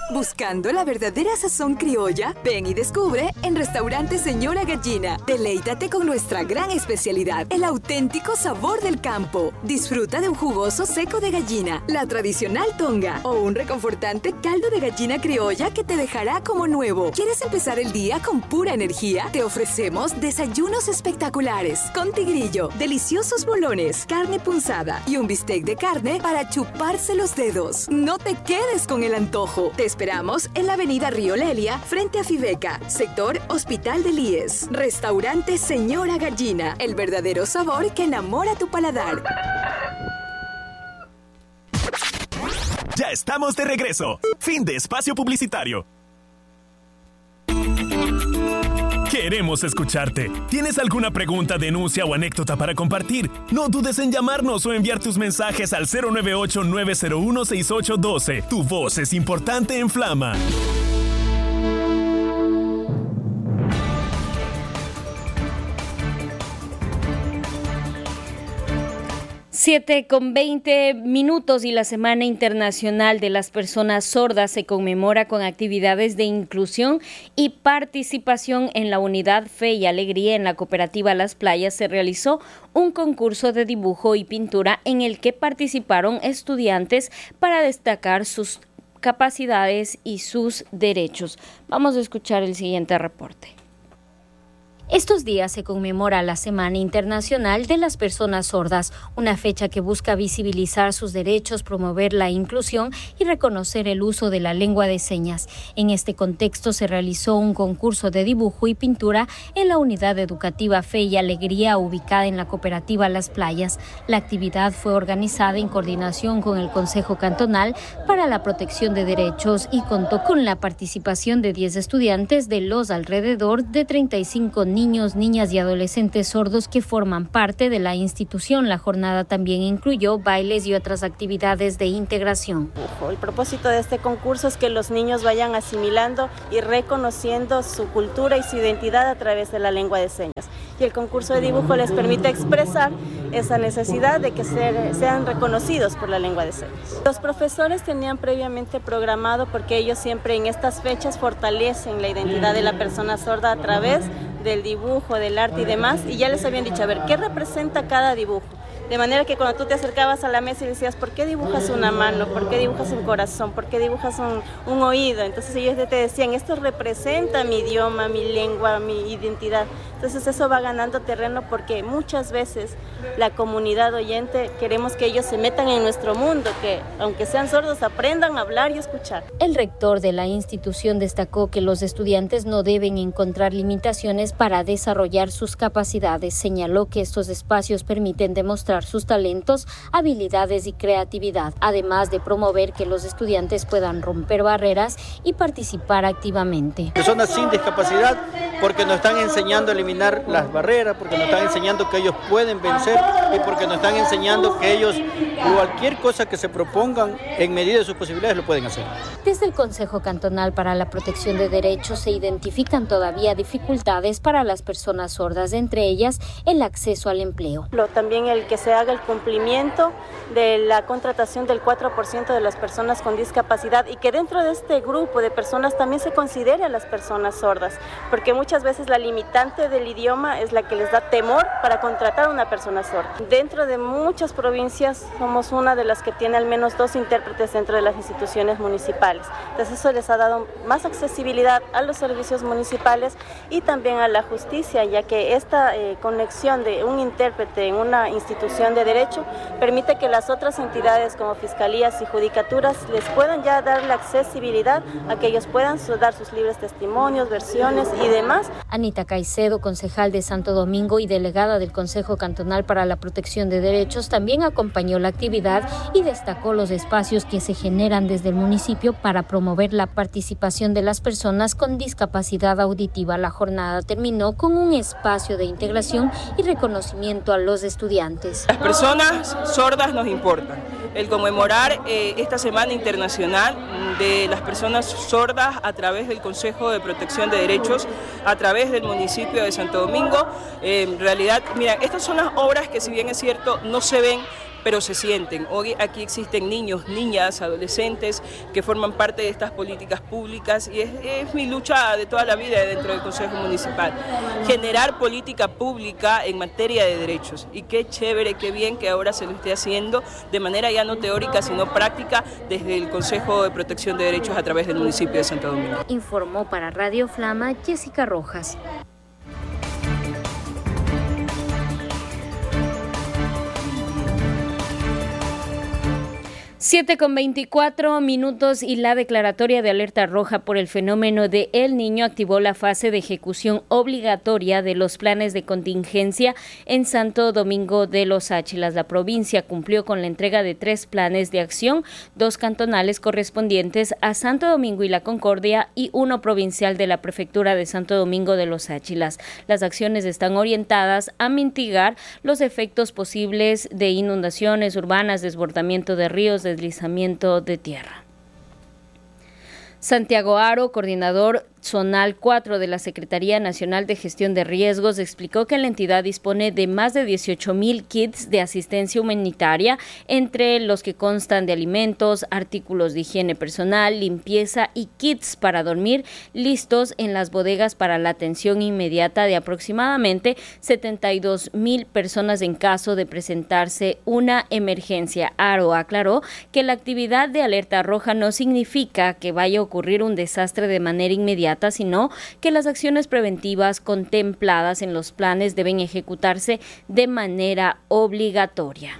Buscando la verdadera sazón criolla, ven y descubre en Restaurante Señora Gallina. Deleítate con nuestra gran especialidad, el auténtico sabor del campo. Disfruta de un jugoso seco de gallina, la tradicional tonga o un reconfortante caldo de gallina criolla que te dejará como nuevo. ¿Quieres empezar el día con pura energía? Te ofrecemos desayunos espectaculares con tigrillo, deliciosos bolones, carne punzada y un bistec de carne para chuparse los dedos. No te quedes con el antojo. Te esperamos en la avenida Río Lelia, frente a Fibeca, sector Hospital del IES. Restaurante Señora Gallina, el verdadero sabor que enamora tu paladar. Ya estamos de regreso. Fin de espacio publicitario. Queremos escucharte. ¿Tienes alguna pregunta, denuncia o anécdota para compartir? No dudes en llamarnos o enviar tus mensajes al 098-901-6812. Tu voz es importante en Flama. 7:20 y la Semana Internacional de las Personas Sordas se conmemora con actividades de inclusión y participación. En la unidad Fe y Alegría en la cooperativa Las Playas se realizó un concurso de dibujo y pintura en el que participaron estudiantes para destacar sus capacidades y sus derechos. Vamos a escuchar el siguiente reporte. Estos días se conmemora la Semana Internacional de las Personas Sordas, una fecha que busca visibilizar sus derechos, promover la inclusión y reconocer el uso de la lengua de señas. En este contexto se realizó un concurso de dibujo y pintura en la unidad educativa Fe y Alegría ubicada en la cooperativa Las Playas. La actividad fue organizada en coordinación con el Consejo Cantonal para la Protección de Derechos y contó con la participación de 10 estudiantes de los alrededor de 35 niños, niñas y adolescentes sordos que forman parte de la institución. La jornada también incluyó bailes y otras actividades de integración. El propósito de este concurso es que los niños vayan asimilando y reconociendo su cultura y su identidad a través de la lengua de señas. Y el concurso de dibujo les permite expresar esa necesidad de que sean reconocidos por la lengua de señas. Los profesores tenían previamente programado, porque ellos siempre en estas fechas fortalecen la identidad de la persona sorda a través del dibujo, del arte y demás, y ya les habían dicho, a ver, ¿qué representa cada dibujo? De manera que cuando tú te acercabas a la mesa y decías, ¿por qué dibujas una mano? ¿Por qué dibujas un corazón? ¿Por qué dibujas un oído? Entonces ellos te decían, esto representa mi idioma, mi lengua, mi identidad. Entonces eso va ganando terreno, porque muchas veces la comunidad oyente queremos que ellos se metan en nuestro mundo, que aunque sean sordos aprendan a hablar y escuchar. El rector de la institución destacó que los estudiantes no deben encontrar limitaciones para desarrollar sus capacidades. Señaló que estos espacios permiten demostrar sus talentos, habilidades y creatividad, además de promover que los estudiantes puedan romper barreras y participar activamente. Personas sin discapacidad, porque nos están enseñando a eliminar las barreras, porque nos están enseñando que ellos pueden vencer y porque nos están enseñando que ellos cualquier cosa que se propongan en medida de sus posibilidades lo pueden hacer. Desde el Consejo Cantonal para la Protección de Derechos se identifican todavía dificultades para las personas sordas, entre ellas el acceso al empleo. También el que se haga el cumplimiento de la contratación del 4% de las personas con discapacidad, y que dentro de este grupo de personas también se considere a las personas sordas, porque muchas veces la limitante del idioma es la que les da temor para contratar a una persona sorda. Dentro de muchas provincias somos una de las que tiene al menos 2 intérpretes dentro de las instituciones municipales. Entonces eso les ha dado más accesibilidad a los servicios municipales y también a la justicia, ya que esta conexión de un intérprete en una institución de derecho permite que las otras entidades como fiscalías y judicaturas les puedan ya dar la accesibilidad a que ellos puedan dar sus libres testimonios, versiones y demás. Anita Caicedo, concejal de Santo Domingo y delegada del Consejo Cantonal para la Protección de Derechos, también acompañó la actividad y destacó los espacios que se generan desde el municipio para promover la participación de las personas con discapacidad auditiva. La jornada terminó con un espacio de integración y reconocimiento a los estudiantes. Las personas sordas nos importan. El conmemorar esta Semana Internacional de las Personas Sordas a través del Consejo de Protección de Derechos, a través del municipio de Santo Domingo. En realidad, mira, estas son las obras que, si bien es cierto, no se ven, pero se sienten. Hoy aquí existen niños, niñas, adolescentes que forman parte de estas políticas públicas y es mi lucha de toda la vida dentro del Consejo Municipal. Generar política pública en materia de derechos, y qué chévere, qué bien que ahora se lo esté haciendo de manera ya no teórica sino práctica desde el Consejo de Protección de Derechos a través del municipio de Santo Domingo. Informó para Radio Flama Jessica Rojas. 7:24 y la declaratoria de alerta roja por el fenómeno de El Niño activó la fase de ejecución obligatoria de los planes de contingencia en Santo Domingo de los Áchilas. La provincia cumplió con la entrega de 3 planes de acción, 2 cantonales correspondientes a Santo Domingo y La Concordia y 1 provincial de la prefectura de Santo Domingo de los Áchilas. Las acciones están orientadas a mitigar los efectos posibles de inundaciones urbanas, desbordamiento de ríos, deslizamiento de tierra. Santiago Aro, coordinador zonal 4 de la Secretaría Nacional de Gestión de Riesgos, explicó que la entidad dispone de más de 18,000 kits de asistencia humanitaria, entre los que constan de alimentos, artículos de higiene personal, limpieza y kits para dormir, listos en las bodegas para la atención inmediata de aproximadamente 72,000 personas en caso de presentarse una emergencia. Aro aclaró que la actividad de alerta roja no significa que vaya a ocurrir un desastre de manera inmediata, sino que las acciones preventivas contempladas en los planes deben ejecutarse de manera obligatoria.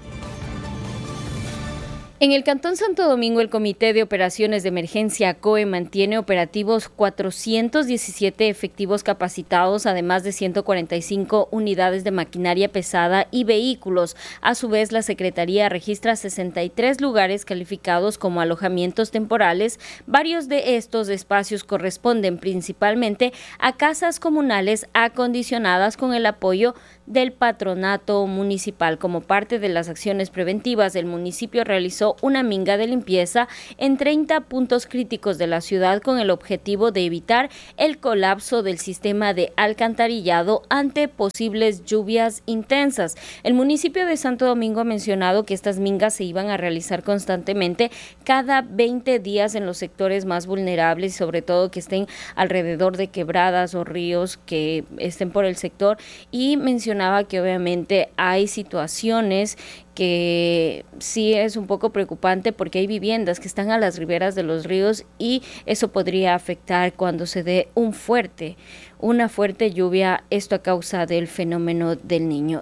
En el Cantón Santo Domingo, el Comité de Operaciones de Emergencia COE mantiene operativos 417 efectivos capacitados, además de 145 unidades de maquinaria pesada y vehículos. A su vez, la Secretaría registra 63 lugares calificados como alojamientos temporales. Varios de estos espacios corresponden principalmente a casas comunales acondicionadas con el apoyo del patronato municipal. Como parte de las acciones preventivas, el municipio realizó una minga de limpieza en 30 puntos críticos de la ciudad con el objetivo de evitar el colapso del sistema de alcantarillado ante posibles lluvias intensas. El municipio de Santo Domingo ha mencionado que estas mingas se iban a realizar constantemente cada 20 días en los sectores más vulnerables, sobre todo que estén alrededor de quebradas o ríos que estén por el sector, y mencionaba que obviamente hay situaciones que sí es un poco preocupante porque hay viviendas que están a las riberas de los ríos y eso podría afectar cuando se dé una fuerte lluvia, esto a causa del fenómeno del Niño.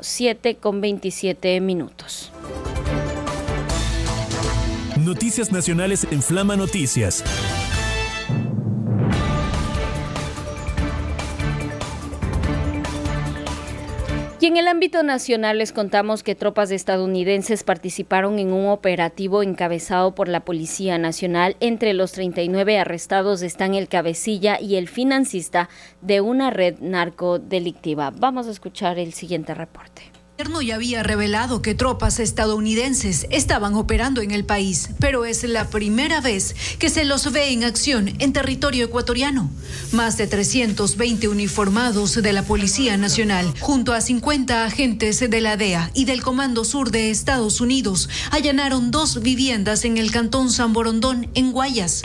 7:27. Noticias nacionales en Flama Noticias. Y en el ámbito nacional les contamos que tropas estadounidenses participaron en un operativo encabezado por la Policía Nacional. Entre los 39 arrestados están el cabecilla y el financista de una red narcodelictiva. Vamos a escuchar el siguiente reporte. El gobierno ya había revelado que tropas estadounidenses estaban operando en el país, pero es la primera vez que se los ve en acción en territorio ecuatoriano. Más de 320 uniformados de la Policía Nacional, junto a 50 agentes de la DEA y del Comando Sur de Estados Unidos, allanaron 2 viviendas en el cantón San Borondón, en Guayas.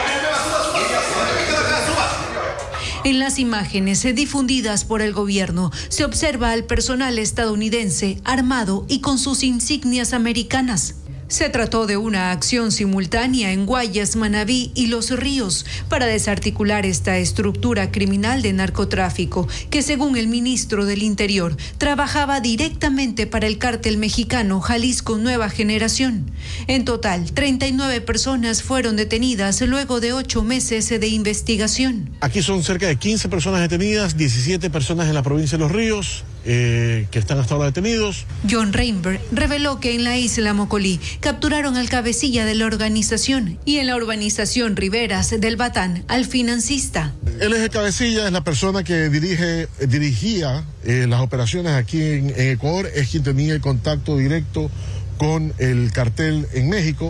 En las imágenes difundidas por el gobierno se observa al personal estadounidense armado y con sus insignias americanas. Se trató de una acción simultánea en Guayas, Manabí y Los Ríos para desarticular esta estructura criminal de narcotráfico que, según el ministro del Interior, trabajaba directamente para el cártel mexicano Jalisco Nueva Generación. En total, 39 personas fueron detenidas luego de 8 meses de investigación. Aquí son cerca de 15 personas detenidas, 17 personas en la provincia de Los Ríos, que están hasta ahora detenidos. John Reinberg reveló que en la isla Mocolí capturaron al cabecilla de la organización y en la urbanización Riberas del Batán al financista. Él es el cabecilla, es la persona que dirigía las operaciones aquí en Ecuador, es quien tenía el contacto directo con el cartel en México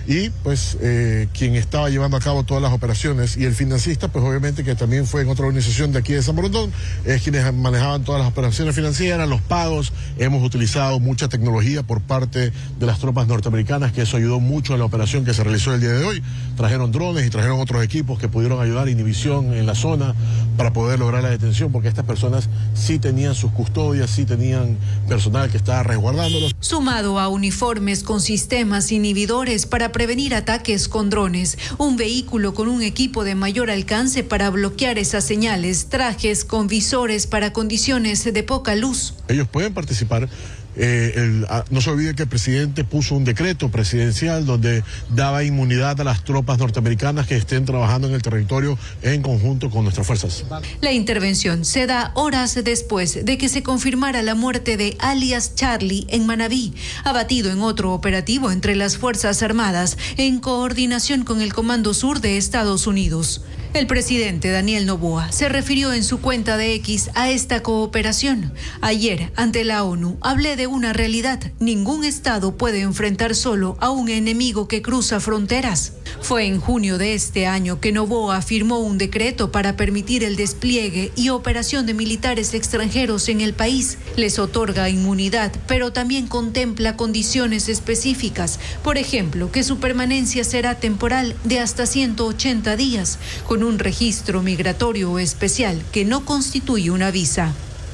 y pues quien estaba llevando a cabo todas las operaciones, y el financista pues obviamente que también fue en otra organización de aquí de San Borondón, es quienes manejaban todas las operaciones financieras, los pagos. Hemos utilizado mucha tecnología por parte de las tropas norteamericanas, que eso ayudó mucho en la operación que se realizó el día de hoy. Trajeron drones y trajeron otros equipos que pudieron ayudar, inhibición en la zona, para poder lograr la detención, porque estas personas sí tenían sus custodias, sí tenían personal que estaba resguardándolos. Sumado a uniformes con sistemas inhibidores para prevenir ataques con drones, un vehículo con un equipo de mayor alcance para bloquear esas señales, trajes con visores para condiciones de poca luz. Ellos pueden participar. No se olvide que el presidente puso un decreto presidencial donde daba inmunidad a las tropas norteamericanas que estén trabajando en el territorio en conjunto con nuestras fuerzas. La intervención se da horas después de que se confirmara la muerte de alias Charlie en Manabí, abatido en otro operativo entre las Fuerzas Armadas en coordinación con el Comando Sur de Estados Unidos. El presidente Daniel Noboa se refirió en su cuenta de X a esta cooperación. Ayer, ante la ONU, hablé de una realidad. Ningún Estado puede enfrentar solo a un enemigo que cruza fronteras. Fue en junio de este año que Noboa firmó un decreto para permitir el despliegue y operación de militares extranjeros en el país. Les otorga inmunidad, pero también contempla condiciones específicas. Por ejemplo, que su permanencia será temporal de hasta 180 días, con un registro migratorio especial que no constituye una visa.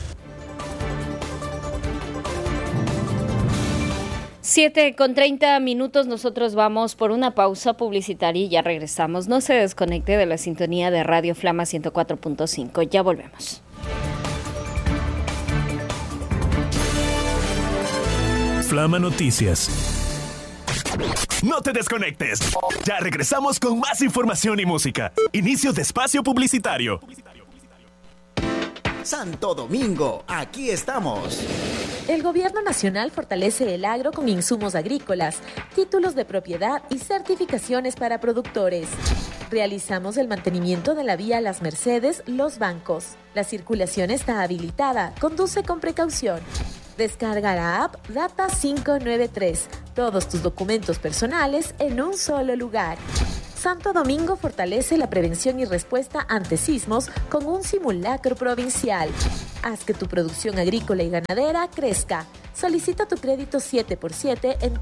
7:30, nosotros vamos por una pausa publicitaria y ya regresamos. No se desconecte de la sintonía de Radio Flama 104.5, ya volvemos. Flama Noticias. No te desconectes. Ya regresamos con más información y música. Inicio de espacio publicitario. Santo Domingo, aquí estamos. El Gobierno Nacional fortalece el agro con insumos agrícolas, títulos de propiedad y certificaciones para productores. Realizamos el mantenimiento de la vía Las Mercedes, Los Bancos. La circulación está habilitada. Conduce con precaución. Descarga la app Data 593. Todos tus documentos personales en un solo lugar. Santo Domingo fortalece la prevención y respuesta ante sismos con un simulacro provincial. Haz que tu producción agrícola y ganadera crezca. Solicita tu crédito 7x7 en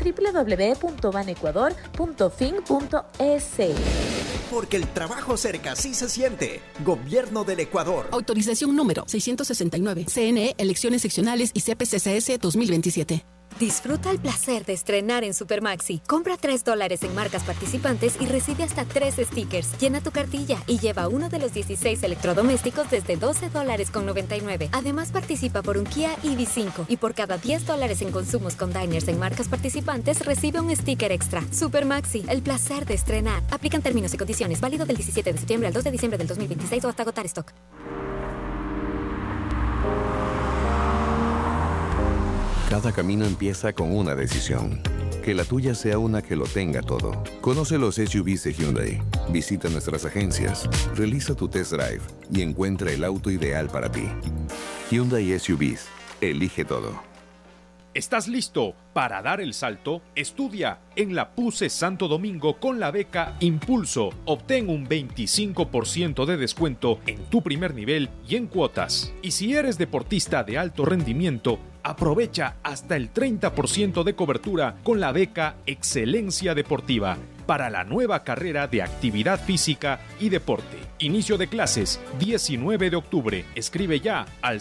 www.banecuador.fin.es. Porque el trabajo cerca sí se siente. Gobierno del Ecuador. Autorización número 669. CNE, Elecciones Seccionales y CPCCS 2027. Disfruta el placer de estrenar en Supermaxi. Compra $3 en marcas participantes y recibe hasta 3 stickers. Llena tu cartilla y lleva uno de los 16 electrodomésticos desde $12.99. Además participa por un Kia EV5 y por cada $10 en consumos con diners en marcas participantes recibe un sticker extra. Supermaxi, el placer de estrenar. Aplican términos y condiciones. Válido del 17 de septiembre al 2 de diciembre del 2026 o hasta agotar stock. Cada camino empieza con una decisión. Que la tuya sea una que lo tenga todo. Conoce los SUVs de Hyundai. Visita nuestras agencias, realiza tu test drive y encuentra el auto ideal para ti. Hyundai SUVs. Elige todo. ¿Estás listo para dar el salto? Estudia en la PUCE Santo Domingo con la beca Impulso. Obtén un 25% de descuento en tu primer nivel y en cuotas. Y si eres deportista de alto rendimiento, aprovecha hasta el 30% de cobertura con la beca Excelencia Deportiva para la nueva carrera de actividad física y deporte. Inicio de clases 19 de octubre. Escribe ya al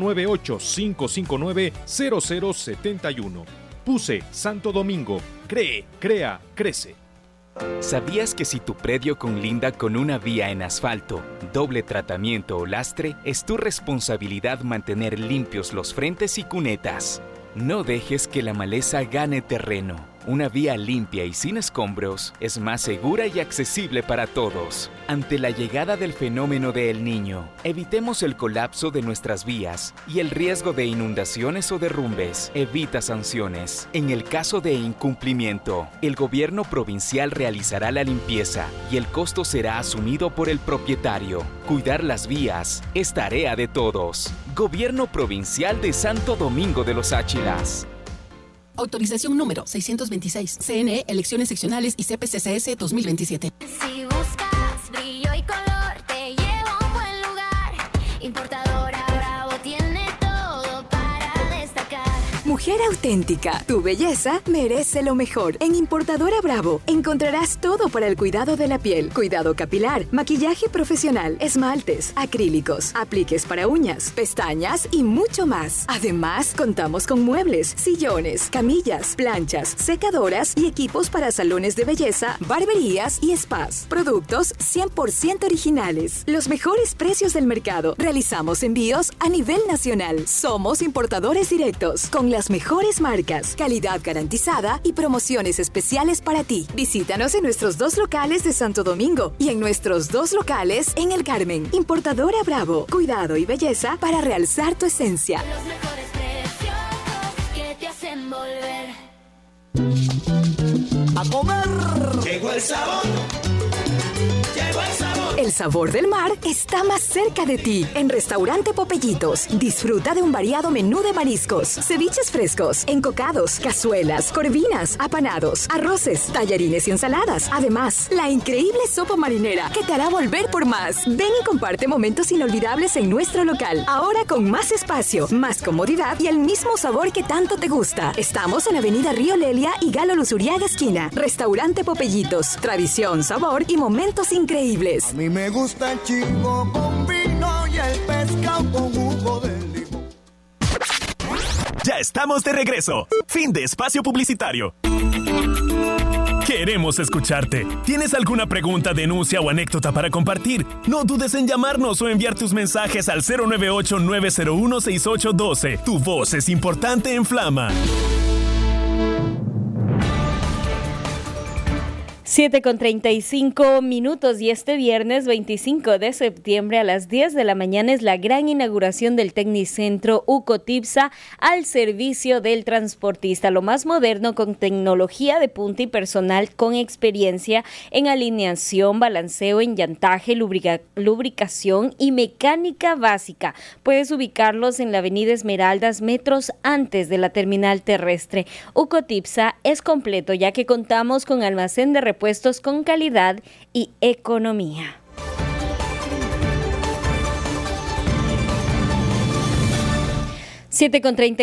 098-559-0071. PUCE Santo Domingo. Cree, crea, crece. ¿Sabías que si tu predio conlinda con una vía en asfalto, doble tratamiento o lastre, es tu responsabilidad mantener limpios los frentes y cunetas? No dejes que la maleza gane terreno. Una vía limpia y sin escombros es más segura y accesible para todos. Ante la llegada del fenómeno de El Niño, evitemos el colapso de nuestras vías y el riesgo de inundaciones o derrumbes. Evita sanciones. En el caso de incumplimiento, el gobierno provincial realizará la limpieza y el costo será asumido por el propietario. Cuidar las vías es tarea de todos. Gobierno Provincial de Santo Domingo de los Áchilas. Autorización número 626. CNE, Elecciones Seccionales y CPCCS 2027. Si buscas brillo y color, te llevo a un buen lugar. Importadora Bravo tiene todo para destacar. Mujer auténtica, tu belleza merece lo mejor. En Importadora Bravo encontrarás todo para el cuidado de la piel, cuidado capilar, maquillaje profesional, esmaltes, acrílicos, apliques para uñas, pestañas y mucho más. Además, contamos con muebles, sillones, camillas, planchas, secadoras y equipos para salones de belleza, barberías y spas. Productos 100% originales. Los mejores precios del mercado. Realizamos envíos a nivel nacional. Somos importadores directos con las mejores marcas, calidad garantizada y promociones especiales para ti. Visítanos en nuestros 2 locales de Santo Domingo y en nuestros 2 locales en El Carmen. Importadora Bravo, cuidado y belleza para realzar tu esencia. Los mejores precios que te hacen volver a comer. Llegó el sabor. Llegó el sabor. El sabor del mar está más cerca de ti. En Restaurante Popellitos, disfruta de un variado menú de mariscos, ceviches frescos, encocados, cazuelas, corvinas, apanados, arroces, tallarines y ensaladas. Además, la increíble sopa marinera que te hará volver por más. Ven y comparte momentos inolvidables en nuestro local. Ahora con más espacio, más comodidad y el mismo sabor que tanto te gusta. Estamos en Avenida Río Lelia y Galo Luzuriaga esquina. Restaurante Popellitos, tradición, sabor y momentos increíbles. A mí me gusta el chivo con vino y el pescado con jugo de limón. Ya estamos de regreso. Fin de espacio publicitario. Queremos escucharte. ¿Tienes alguna pregunta, denuncia o anécdota para compartir? No dudes en llamarnos o enviar tus mensajes al 098-901-6812. Tu voz es importante en Flama. 7:35 y este viernes 25 de septiembre a las 10 de la mañana es la gran inauguración del Tecnicentro Ucotipsa al servicio del transportista, lo más moderno con tecnología de punta y personal con experiencia en alineación, balanceo, enllantaje, lubricación y mecánica básica. Puedes ubicarlos en la avenida Esmeraldas, metros antes de la terminal terrestre. Ucotipsa es completo ya que contamos con almacén de repuestos con calidad y economía. 7:30